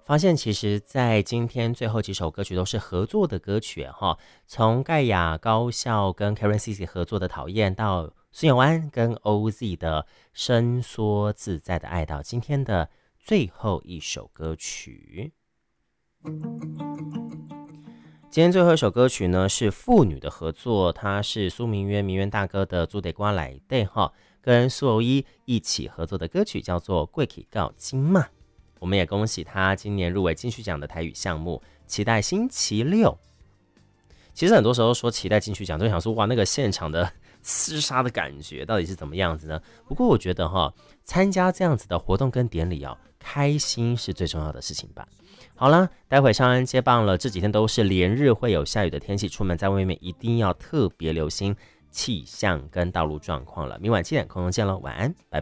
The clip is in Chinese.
发现其实在今天最后几首歌曲都是合作的歌曲哈，从盖亚高校跟 Karen CC 合作的《讨厌》，到孙永安跟 OZ 的伸缩自在的爱，到今天的最后一首歌曲。今天最后一首歌曲呢是妇女的合作，它是苏明渊明渊大哥的做得瓜来对哈，跟苏柔一一起合作的歌曲叫做《贵体告金嘛》。我们也恭喜他今年入围金曲奖的台语项目，期待星期六。其实很多时候说期待金曲奖，都想说哇，那个现场的厮杀的感觉到底是怎么样子呢？不过我觉得哈，参加这样子的活动跟典礼开心是最重要的事情吧。好了，待会上恩接棒了，这几天都是连日会有下雨的天气，出门在外面一定要特别留心气象跟道路状况了。明晚7点空中见喽，晚安，拜拜。